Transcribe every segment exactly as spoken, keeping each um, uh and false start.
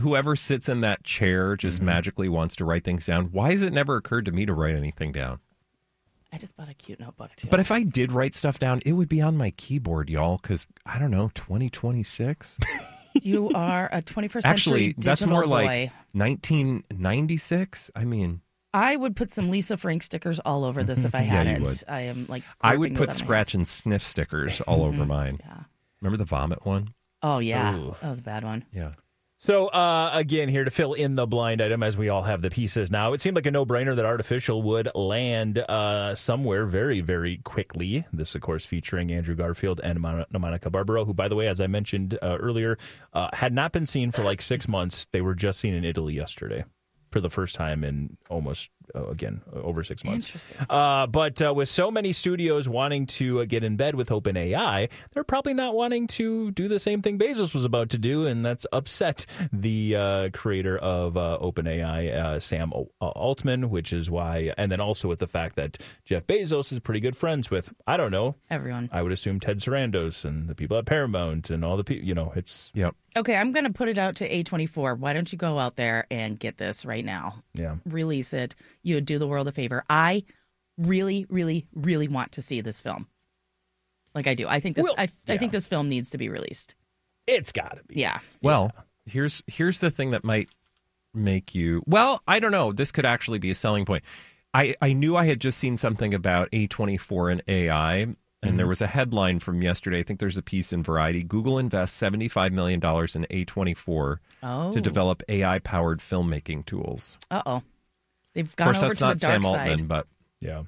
whoever sits in that chair just mm-hmm. magically wants to write things down. Why has it never occurred to me to write anything down? I just bought a cute notebook, too. But if I did write stuff down, it would be on my keyboard, y'all, because, I don't know, twenty twenty-six? You are a twenty-first century Actually, digital that's more boy. like nineteen ninety-six. I mean, I would put some Lisa Frank stickers all over this if I had yeah, it. You would. I am like I would put scratch and sniff stickers all over mine. Yeah. Remember the vomit one? Oh yeah, Ooh. that was a bad one. Yeah. So, uh, again, here to fill in the blind item as we all have the pieces now, it seemed like a no-brainer that Artificial would land uh, somewhere very, very quickly. This, of course, featuring Andrew Garfield and Mon- Monica Barbaro, who, by the way, as I mentioned uh, earlier, uh, had not been seen for like six months. They were just seen in Italy yesterday for the first time in almost, uh, again, over six months. Interesting. Uh, but uh, with so many studios wanting to uh, get in bed with OpenAI, they're probably not wanting to do the same thing Bezos was about to do, and that's upset the uh, creator of uh, OpenAI, uh, Sam Altman, which is why, and then also with the fact that Jeff Bezos is pretty good friends with, I don't know, everyone. I would assume Ted Sarandos and the people at Paramount and all the people, you know, it's... Yep. Okay, I'm going to put it out to A twenty-four. Why don't you go out there and get this right now? Yeah. Release it. You would do the world a favor. I really, really, really want to see this film. Like I do. I think this. Well, I, yeah. I think this film needs to be released. It's got to be. Yeah. Well, yeah. here's here's the thing that might make you. Well, I don't know. This could actually be a selling point. I I knew I had just seen something about A twenty-four and A I. And mm-hmm. there was a headline from yesterday. I think there's a piece in Variety. Google invests seventy-five million dollars in A twenty-four oh. to develop A I-powered filmmaking tools. Uh-oh. They've gone over to the dark side. Of course, that's not Sam Altman, side. but... Yeah.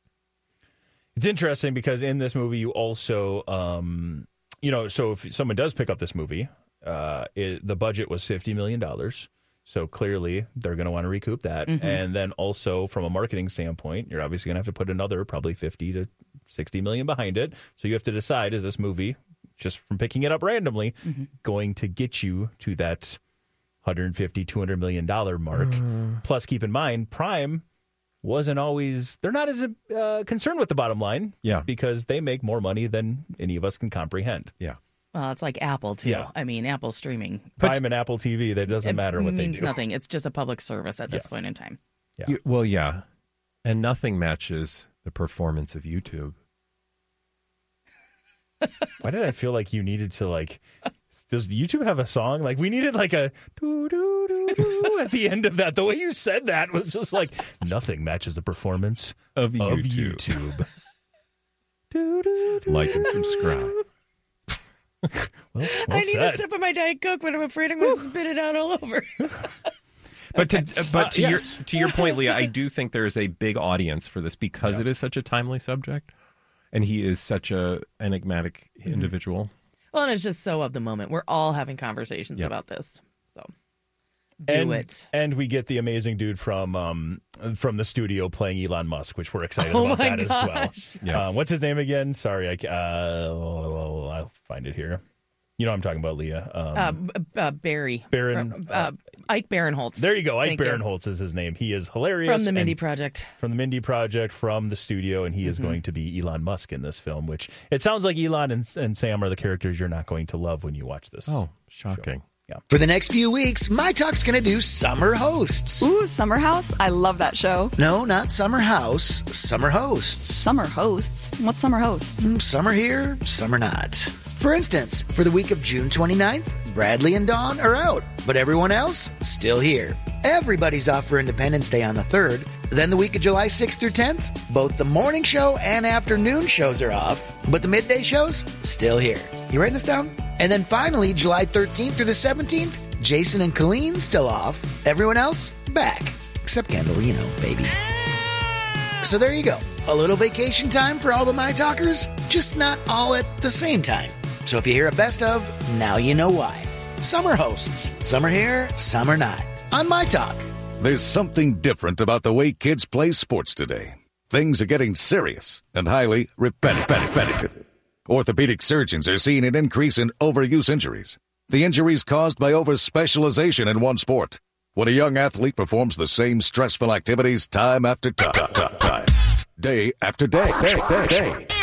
It's interesting because in this movie, you also, um, you know, so if someone does pick up this movie, uh, it, the budget was fifty million dollars. So clearly, they're going to want to recoup that. Mm-hmm. And then also, from a marketing standpoint, you're obviously going to have to put another probably fifty to sixty million behind it. So you have to decide, is this movie, just from picking it up randomly, mm-hmm. going to get you to that one hundred fifty, two hundred million dollars mark? Uh. Plus, keep in mind, Prime wasn't always, they're not as uh, concerned with the bottom line. Yeah. Because they make more money than any of us can comprehend. Yeah. Well, it's like Apple, too. Yeah. I mean, Apple streaming. Prime and Apple T V, that doesn't it matter what they do. It means nothing. It's just a public service at this yes. point in time. Yeah. You, well, yeah. And nothing matches the performance of YouTube. Why did I feel like you needed to, like, does YouTube have a song? Like, we needed, like, a doo-doo-doo-doo at the end of that. The way you said that was just like, nothing matches the performance of YouTube. Of YouTube. Like and subscribe. well, well I need said. a sip of my Diet Coke, but I'm afraid I'm going to spit it out all over. But to but uh, to yes. your to your point, Leah, I do think there is a big audience for this because yeah. it is such a timely subject, and he is such a enigmatic mm-hmm. individual. Well, and it's just so of the moment. We're all having conversations yep. about this, so do and, it. And we get the amazing dude from um from the studio playing Elon Musk, which we're excited oh about my that gosh. as well. Yes. Uh, what's his name again? Sorry, I uh, I'll find it here. You know what I'm talking about, Leah. Um, uh, uh, Barry. Baron. Uh, uh, Ike Barinholtz. There you go. Ike Thank Barinholtz you. is his name. He is hilarious. From the Mindy Project. From the Mindy Project, from the studio, and he is mm-hmm. going to be Elon Musk in this film, which it sounds like Elon and, and Sam are the characters you're not going to love when you watch this. Oh, shocking. Show. Yeah. For the next few weeks, My Talk's going to do Summer Hosts. Ooh, Summer House? I love that show. No, not Summer House. Summer Hosts. Summer Hosts? What's Summer Hosts? Summer here, summer not. For instance, for the week of June twenty-ninth, Bradley and Dawn are out, but everyone else still here. Everybody's off for Independence Day on the third. Then the week of July sixth through tenth, both the morning show and afternoon shows are off, but the midday shows still here. You writing this down? And then finally, July thirteenth through the seventeenth, Jason and Colleen still off. Everyone else back. Except Kendall, you know, baby. So there you go. A little vacation time for all the My Talkers, just not all at the same time. So if you hear a best of, now you know why. Summer Hosts. Summer here, summer not. On My Talk. There's something different about the way kids play sports today. Things are getting serious and highly repetitive. Orthopedic surgeons are seeing an increase in overuse injuries. The injuries caused by over-specialization in one sport. When a young athlete performs the same stressful activities time after time, time, day after day, day, day, day.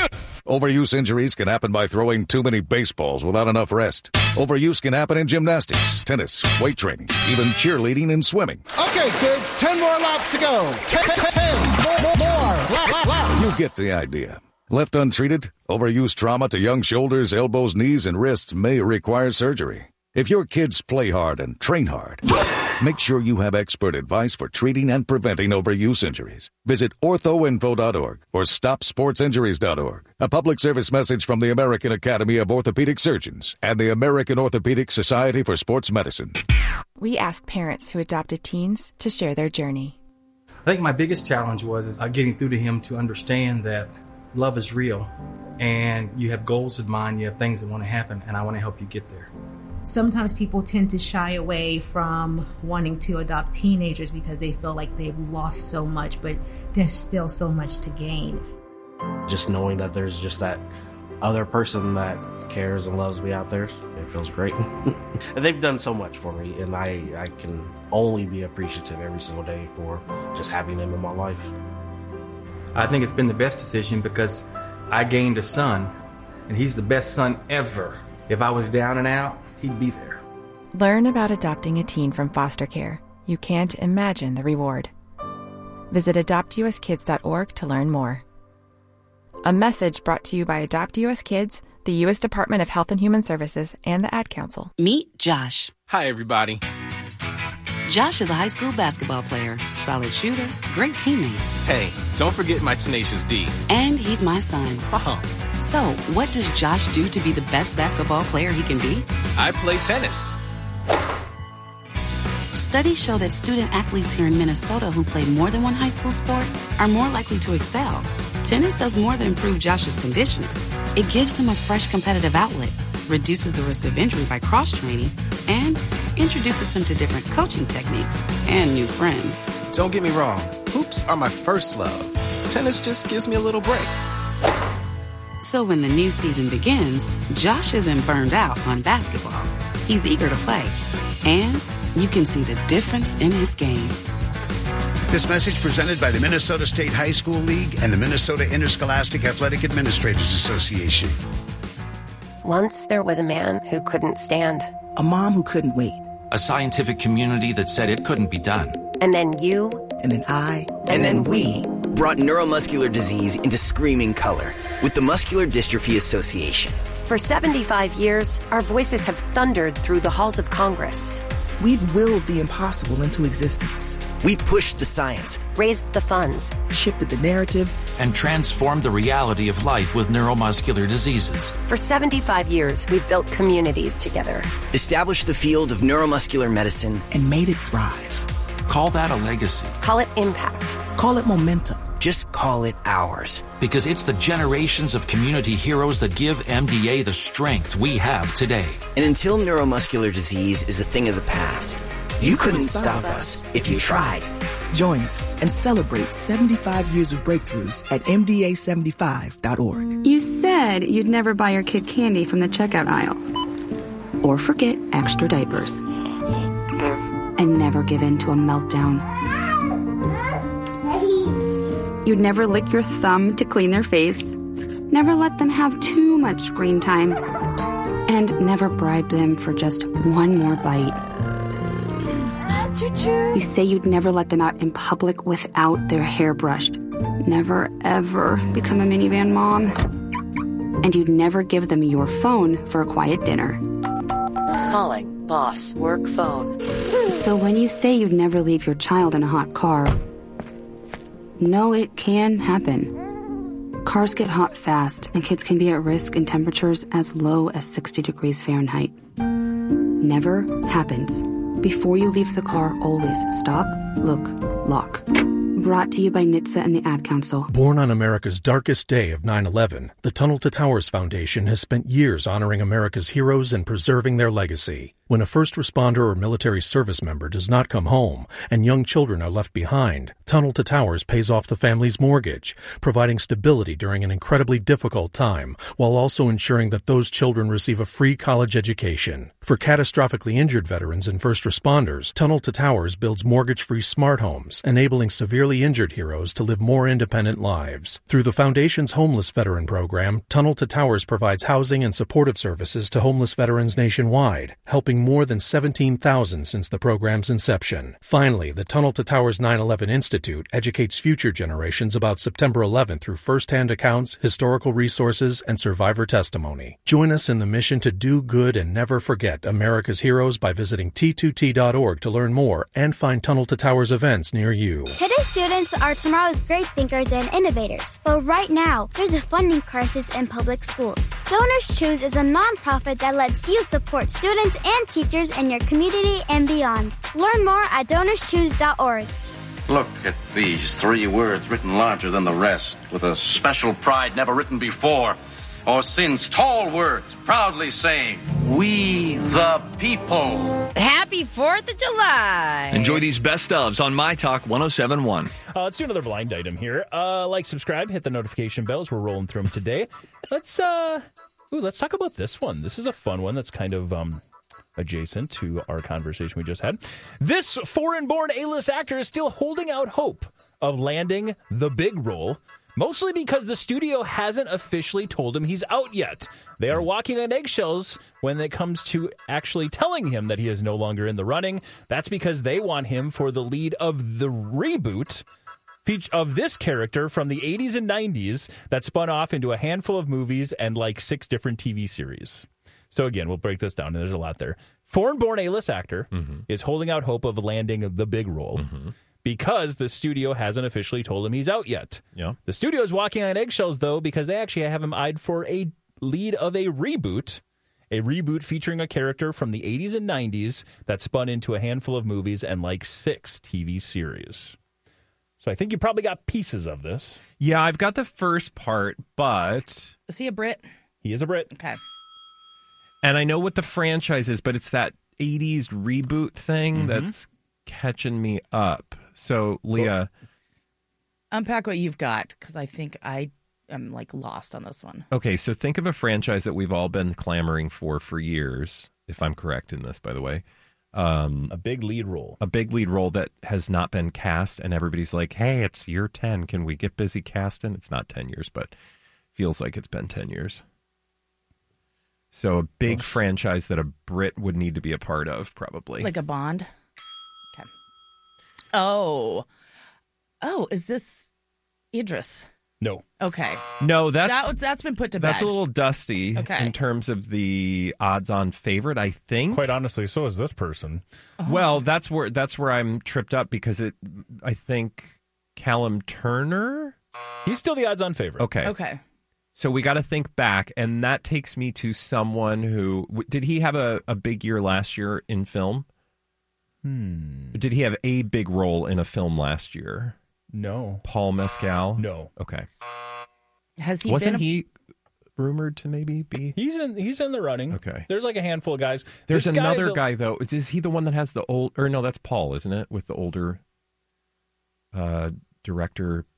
Overuse injuries can happen by throwing too many baseballs without enough rest. Overuse can happen in gymnastics, tennis, weight training, even cheerleading and swimming. Okay, kids, ten more laps to go. Ten, ten, ten more, more, more lap, lap, lap. You get the idea. Left untreated, overuse trauma to young shoulders, elbows, knees, and wrists may require surgery. If your kids play hard and train hard, make sure you have expert advice for treating and preventing overuse injuries. Visit ortho info dot org or stop sports injuries dot org. A public service message from the American Academy of Orthopedic Surgeons and the American Orthopedic Society for Sports Medicine. We asked parents who adopted teens to share their journey. I think my biggest challenge was is, uh, getting through to him to understand that love is real and you have goals in mind, you have things that want to happen, and I want to help you get there. Sometimes people tend to shy away from wanting to adopt teenagers because they feel like they've lost so much, but there's still so much to gain. Just knowing that there's just that other person that cares and loves me out there, it feels great. And they've done so much for me, and I, I can only be appreciative every single day for just having them in my life. I think it's been the best decision because I gained a son, and he's the best son ever. If I was down and out, he'd be there. Learn about adopting a teen from foster care. You can't imagine the reward. Visit adopt u s kids dot org to learn more. A message brought to you by Adopt U S Kids, the U S Department of Health and Human Services, and the Ad Council. Meet Josh. Hi, everybody. Josh is a high school basketball player, solid shooter, great teammate. Hey, don't forget my Tenacious D. And he's my son. Uh-huh. So, what does Josh do to be the best basketball player he can be? I play tennis. Studies show that student athletes here in Minnesota who play more than one high school sport are more likely to excel. Tennis does more than improve Josh's conditioning. It gives him a fresh competitive outlet, reduces the risk of injury by cross-training, and introduces him to different coaching techniques and new friends. Don't get me wrong, hoops are my first love. Tennis just gives me a little break. So when the new season begins, Josh isn't burned out on basketball. He's eager to play. And you can see the difference in his game. This message presented by the Minnesota State High School League and the Minnesota Interscholastic Athletic Administrators Association. Once there was a man who couldn't stand. A mom who couldn't wait. A scientific community that said it couldn't be done. And then you. And then I. And, and then, then we. Brought neuromuscular disease into screaming color with the Muscular Dystrophy Association. For seventy-five years, our voices have thundered through the halls of Congress. We've willed the impossible into existence. We've pushed the science, raised the funds, shifted the narrative, and transformed the reality of life with neuromuscular diseases. For seventy-five years, we've built communities together, established the field of neuromuscular medicine, and made it thrive. Call that a legacy. Call it impact. Call it momentum. Just call it ours. Because it's the generations of community heroes that give M D A the strength we have today. And until neuromuscular disease is a thing of the past, you, you couldn't, couldn't stop us if you tried. Join us and celebrate seventy-five years of breakthroughs at M D A seventy-five dot org. You said you'd never buy your kid candy from the checkout aisle. Or forget extra diapers. And never give in to a meltdown. You'd never lick your thumb to clean their face, never let them have too much screen time, and never bribe them for just one more bite. You say you'd never let them out in public without their hair brushed, never ever become a minivan mom, and you'd never give them your phone for a quiet dinner. Calling boss work phone. So when you say you'd never leave your child in a hot car, no, it can happen. Cars get hot fast, and kids can be at risk in temperatures as low as sixty degrees Fahrenheit. Never happens. Before you leave the car, always stop, look, lock. Brought to you by N H T S A and the Ad Council. Born on America's darkest day of nine eleven, the Tunnel to Towers Foundation has spent years honoring America's heroes and preserving their legacy. When a first responder or military service member does not come home and young children are left behind, Tunnel to Towers pays off the family's mortgage, providing stability during an incredibly difficult time, while also ensuring that those children receive a free college education. For catastrophically injured veterans and first responders, Tunnel to Towers builds mortgage-free smart homes, enabling severely injured heroes to live more independent lives. Through the Foundation's Homeless Veteran Program, Tunnel to Towers provides housing and supportive services to homeless veterans nationwide, helping more than seventeen thousand since the program's inception. Finally, the Tunnel to Towers nine eleven Institute educates future generations about September eleventh through first-hand accounts, historical resources, and survivor testimony. Join us in the mission to do good and never forget America's heroes by visiting T two T dot org to learn more and find Tunnel to Towers events near you. Today, students are tomorrow's great thinkers and innovators. But right now, there's a funding crisis in public schools. Donors Choose is a nonprofit that lets you support students and teachers in your community and beyond. Learn more at donors choose dot org. Look at these three words written larger than the rest, with a special pride never written before or since. Tall words proudly saying, "We the people." Happy fourth of July. Enjoy these best ofs on My Talk one oh seven point one. Uh, let's do another blind item here. Uh, like, subscribe, hit the notification bells. We're rolling through them today. Let's uh, ooh, let's talk about this one. This is a fun one that's kind of um. adjacent to our conversation we just had. This foreign-born A-list actor is still holding out hope of landing the big role, mostly because the studio hasn't officially told him he's out yet. They are walking on eggshells when it comes to actually telling him that he is no longer in the running. That's because they want him for the lead of the reboot of this character from the eighties and nineties that spun off into a handful of movies and like six different T V series. So again, we'll break this down, and there's a lot there. Foreign-born A-list actor mm-hmm. is holding out hope of landing the big role mm-hmm. because the studio hasn't officially told him he's out yet. Yeah. The studio is walking on eggshells, though, because they actually have him eyed for a lead of a reboot, a reboot featuring a character from the eighties and nineties that spun into a handful of movies and like six T V series. So I think you probably got pieces of this. Yeah, I've got the first part, but... Is he a Brit? He is a Brit. Okay. And I know what the franchise is, but it's that eighties reboot thing mm-hmm. that's catching me up. So, Leah. Unpack what you've got, because I think I am, like, lost on this one. Okay, so think of a franchise that we've all been clamoring for for years, if I'm correct in this, by the way. Um, a big lead role. A big lead role that has not been cast, and everybody's like, hey, it's year ten. Can we get busy casting? It's not ten years, but feels like it's been ten years. So a big oh. franchise that a Brit would need to be a part of, probably. Like a Bond? Okay. Oh. Oh, is this Idris? No. Okay. No, that's... That, that's been put to bed. That's a little dusty okay. in terms of the odds-on favorite, I think. Quite honestly, so is this person. Oh. Well, that's where that's where I'm tripped up, because it. I think Callum Turner? He's still the odds-on favorite. Okay. Okay. So we got to think back, and that takes me to someone who... Did he have a, a big year last year in film? Hmm. Did he have a big role in a film last year? No. Paul Mescal? No. Okay. Has he Wasn't been... A... he rumored to maybe be... He's in He's in the running. Okay. There's like a handful of guys. There's this another a... guy, though. Is, is he the one that has the old... Or no, that's Paul, isn't it? With the older uh, director...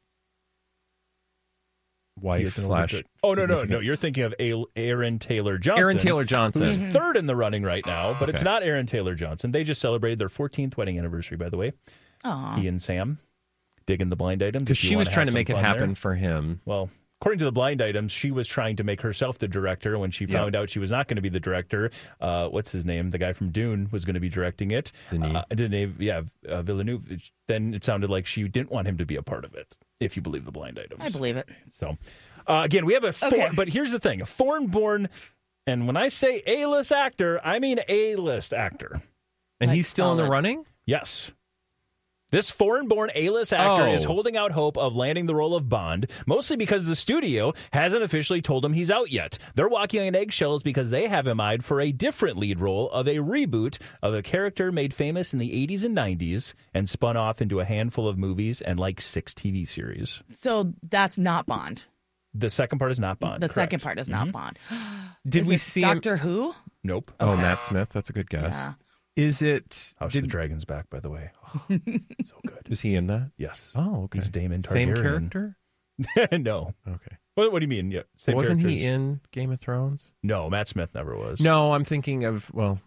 wife slash... Oh, no, no, no. You're thinking of A- Aaron Taylor Johnson. Aaron Taylor Johnson. Who's mm-hmm. third in the running right now, but okay. it's not Aaron Taylor Johnson. They just celebrated their fourteenth wedding anniversary, by the way. Aww. He and Sam digging the blind item. Because she was trying to make it happen there. for him. Well, according to the blind items, she was trying to make herself the director. When she found yep. out she was not going to be the director, uh, what's his name? The guy from Dune was going to be directing it. Denis. Uh, Denis, yeah, uh, Villeneuve. Then it sounded like she didn't want him to be a part of it, if you believe the blind items. I believe it. So, uh, again, we have a... For- okay. But here's the thing. A foreign-born... And when I say A-list actor, I mean A-list actor. And like he's still solid. in the running? Yes. This foreign-born A-list actor oh. is holding out hope of landing the role of Bond, mostly because the studio hasn't officially told him he's out yet. They're walking on eggshells because they have him eyed for a different lead role of a reboot of a character made famous in the eighties and nineties and spun off into a handful of movies and like six T V series. So that's not Bond. The second part is not Bond. The correct. second part is not mm-hmm. Bond. Did is we this see Doctor him? Who? Nope. Oh, Okay. Matt Smith. That's a good guess. Yeah. Is it? House did- of the Dragon's back, by the way. Oh, so good. Is he in that? Yes. Oh, okay. He's Daemon Targaryen. Same character? No. Okay. What, what do you mean? Yeah. Same Wasn't characters. he in Game of Thrones? No, Matt Smith never was. No, I'm thinking of, well,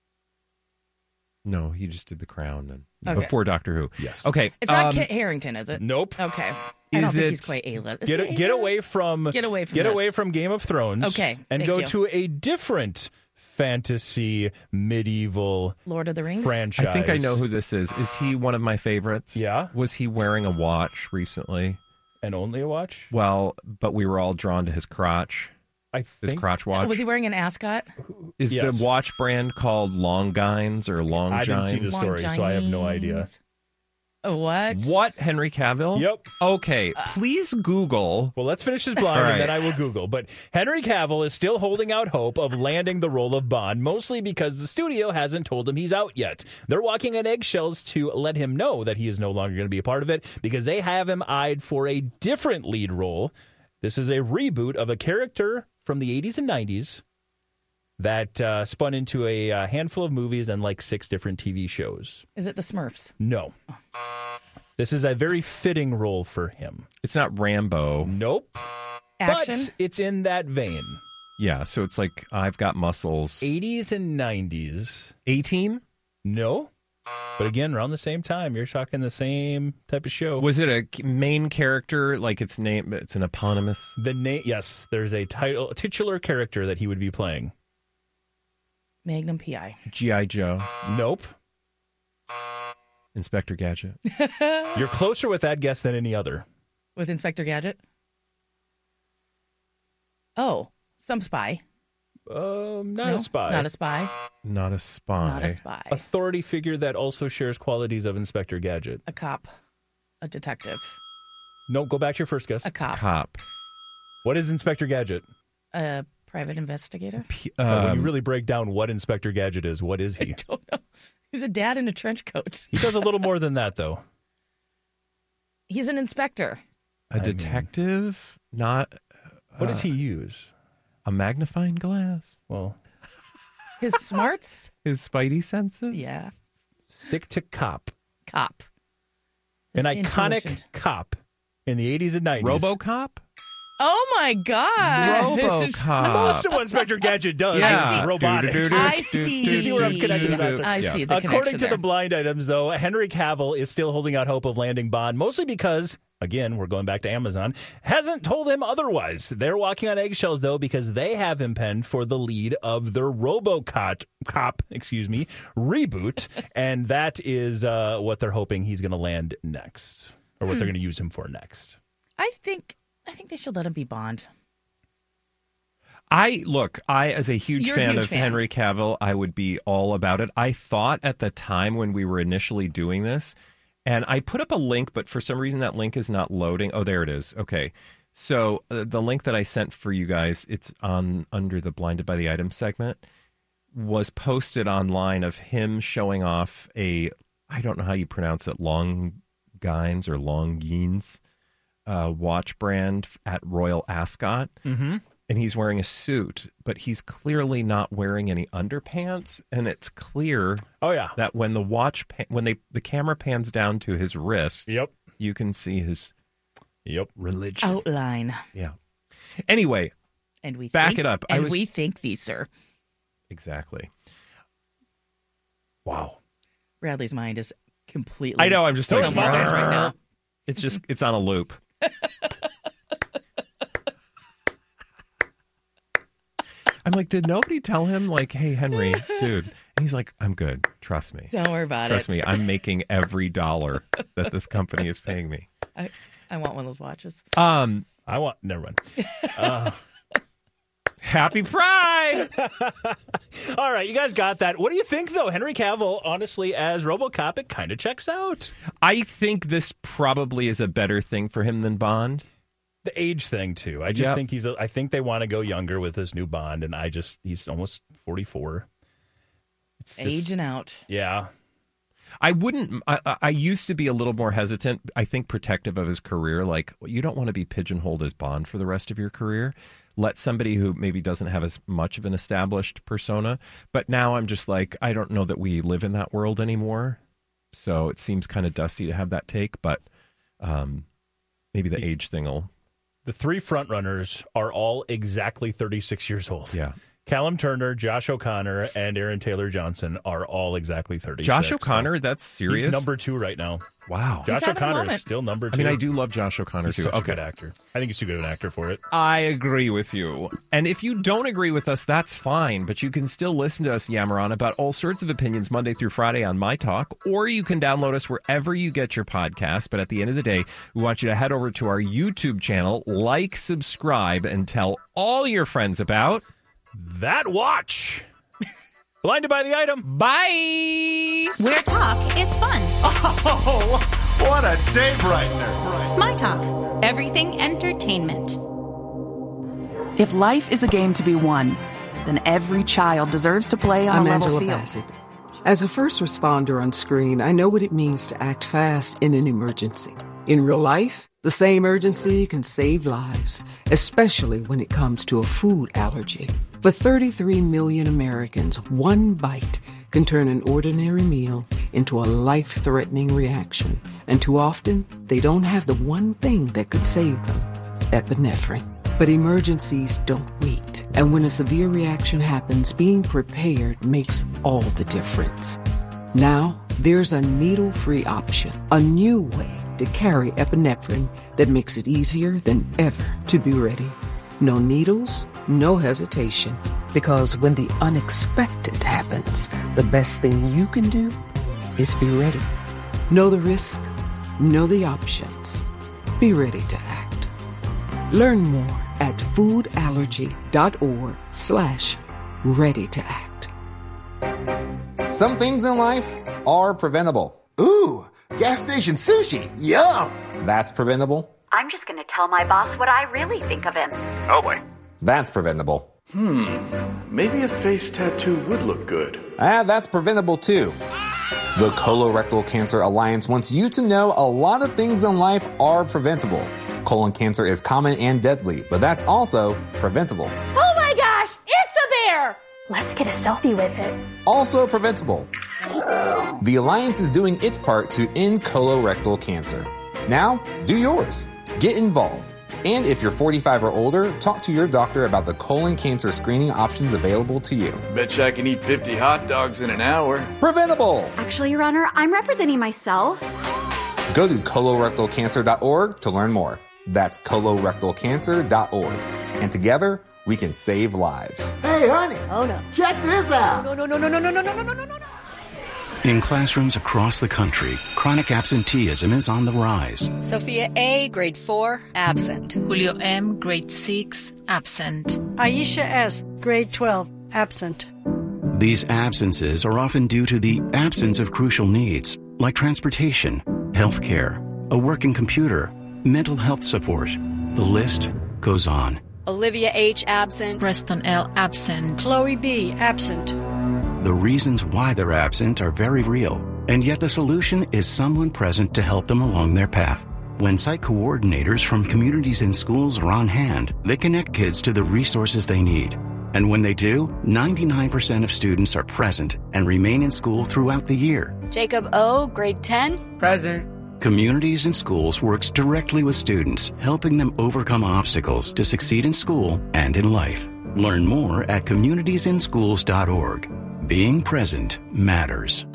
no, he just did The Crown and Okay. before Doctor Who. Yes. Okay. It's not um, Kit Harington, is it? Nope. Okay. I don't Is think it- he's quite A-list. Is Get he get A-list? away from Get away from get this. away from Game of Thrones. Okay, and thank go you. to a different fantasy medieval Lord of the Rings? franchise. I think I know who this is. Is he one of my favorites? Yeah. Was he wearing a watch recently? And only a watch? Well, but we were all drawn to his crotch. I His think crotch watch. Was he wearing an ascot? Is Yes. the watch brand called Longines or Long I didn't see the Gines? story, so I have no idea. Oh, what? What? Henry Cavill? Yep. Okay, please Google. Well, let's finish this blind, All right. and then I will Google. But Henry Cavill is still holding out hope of landing the role of Bond, mostly because the studio hasn't told him he's out yet. They're walking on eggshells to let him know that he is no longer going to be a part of it because they have him eyed for a different lead role. This is a reboot of a character from the eighties and nineties that uh, spun into a uh, handful of movies and like six different T V shows. Is it the Smurfs? No. This is a very fitting role for him. It's not Rambo. Nope. Action? But it's in that vein. Yeah, so it's like I've got muscles. eighties and nineties. eighteen? No. But again, around the same time, you're talking the same type of show. Was it a main character? Like its name? It's an eponymous. The name? Yes, there's a title, a titular character that he would be playing. Magnum P I. G I. Joe. Nope. Inspector Gadget. You're closer with that guess than any other. With Inspector Gadget? Oh, some spy. Um, not No, a spy. Not a spy. Not a spy. Not a spy. Authority figure that also shares qualities of Inspector Gadget. A cop. A detective. No, go back to your first guess. A cop. Cop. What is Inspector Gadget? A private investigator. P- Uh, when you um, really break down what Inspector Gadget is, what is he? I don't know. He's a dad in a trench coat. He does a little more than that, though. He's an inspector. a detective? Not. What does uh, he use? A magnifying glass? Well, His smarts? His spidey senses? Yeah. stick to cop. Cop. An His iconic intuition. cop in the eighties and nineties. RoboCop? Oh my God. RoboCop. Most of what Inspector Gadget does Yeah. is robotics. I see. You see where I'm connecting the dots? I Yeah. see the According connection to there. the blind items, though, Henry Cavill is still holding out hope of landing Bond, mostly because, again, we're going back to Amazon, hasn't told him otherwise. They're walking on eggshells, though, because they have him penned for the lead of their RoboCop, cop, excuse me, reboot, and that is uh, what they're hoping he's going to land next, or what Hmm. they're going to use him for next. I think I think they should let him be Bond. I look, I as a huge You're a fan huge of fan. Henry Cavill, I would be all about it. I thought at the time when we were initially doing this, and I put up a link, but for some reason that link is not loading. Oh, there it is. Okay. So uh, the link that I sent for you guys, it's on under the Blinded by the Item segment, was posted online of him showing off a, I don't know how you pronounce it, Longines or Longines uh, watch brand at Royal Ascot. Mm-hmm. And he's wearing a suit, but he's clearly not wearing any underpants. And it's clear Oh, yeah. that when the watch, pa- when they the camera pans down to his wrist, Yep. you can see his Yep. religion. Outline. Yeah. Anyway, And we Back think, it up. I And was- we think these, sir. exactly. Wow. Bradley's mind is completely. I know. I'm just somewhere thinking. else right now. It's just it's on a loop. I'm like, did nobody tell him, like, hey, Henry, dude? And he's like, I'm good. Trust me. Don't worry about Trust it. me. I'm making every dollar that this company is paying me. I, I want one of those watches. Um, I want, never mind. Uh, Happy Pride! all right, you guys got that. What do you think, though? Henry Cavill, honestly, as RoboCop, it kind of checks out. I think this probably is a better thing for him than Bond. The age thing, too. I just Yep. think he's, a, I think they want to go younger with this new Bond, and I just, he's almost forty-four. It's just- Aging out. Yeah. I wouldn't. I, I used to be a little more hesitant. I think protective of his career. Like, you don't want to be pigeonholed as Bond for the rest of your career. Let somebody who maybe doesn't have as much of an established persona. But now I'm just like, I don't know that we live in that world anymore. So it seems kind of dusty to have that take. But um, maybe the age thing will. The three frontrunners are all exactly thirty-six years old. Yeah. Callum Turner, Josh O'Connor, and Aaron Taylor-Johnson are all exactly thirty-six. Josh O'Connor, so that's serious? He's number two right now. Wow. Josh O'Connor is still number two. I mean, I do love Josh O'Connor, he's too. Such Okay. a good actor. I think he's too good an actor for it. I agree with you. And if you don't agree with us, that's fine. But you can still listen to us yammer on about all sorts of opinions Monday through Friday on My Talk, or you can download us wherever you get your podcast. But at the end of the day, we want you to head over to our YouTube channel, like, subscribe, and tell all your friends about That Watch. Blinded by the Item. Bye. Where talk is fun. Oh, what a day brightener. My Talk. Everything entertainment. If life is a game to be won, then every child deserves to play on I'm a level Angela field. Bassett. As a first responder on screen, I know what it means to act fast in an emergency. In real life, the same urgency can save lives, especially when it comes to a food allergy. For thirty-three million Americans, one bite can turn an ordinary meal into a life-threatening reaction. And too often, they don't have the one thing that could save them, epinephrine. But emergencies don't wait. And when a severe reaction happens, being prepared makes all the difference. Now, there's a needle-free option, a new way to carry epinephrine that makes it easier than ever to be ready. No needles, no hesitation. Because when the unexpected happens, the best thing you can do is be ready. Know the risk, know the options. Be ready to act. Learn more at foodallergy.org slash ready to act. Some things in life are preventable. Ooh, gas station sushi. Yum. That's preventable. I'm just going to tell my boss what I really think of him. Oh boy. That's preventable. Hmm, maybe a face tattoo would look good. Ah, that's preventable too. The Colorectal Cancer Alliance wants you to know a lot of things in life are preventable. Colon cancer is common and deadly, but that's also preventable. Oh my gosh, it's a bear! Let's get a selfie with it. Also preventable. The Alliance is doing its part to end colorectal cancer. Now, do yours. Get involved. And if you're forty-five or older, talk to your doctor about the colon cancer screening options available to you. Bet you I can eat fifty hot dogs in an hour. Preventable! Actually, Your Honor, I'm representing myself. Go to colorectal cancer dot org to learn more. That's colorectal cancer dot org. And together, we can save lives. Hey, honey. Oh, no. Check this out. No, no, no, no, no, no, no, no, no, no, no, no. In classrooms across the country, chronic absenteeism is on the rise. Sophia A., grade four, absent. Julio M., grade six, absent. Aisha S., grade twelve, absent. These absences are often due to the absence of crucial needs, like transportation, health care, a working computer, mental health support. The list goes on. Olivia H., absent. Preston L., absent. Chloe B., absent. The reasons why they're absent are very real, and yet the solution is someone present to help them along their path. When site coordinators from communities and schools are on hand, they connect kids to the resources they need. And when they do, ninety-nine percent of students are present and remain in school throughout the year. Jacob O., grade ten. Present. Communities and Schools works directly with students, helping them overcome obstacles to succeed in school and in life. Learn more at communitiesinsschools dot org. Being present matters.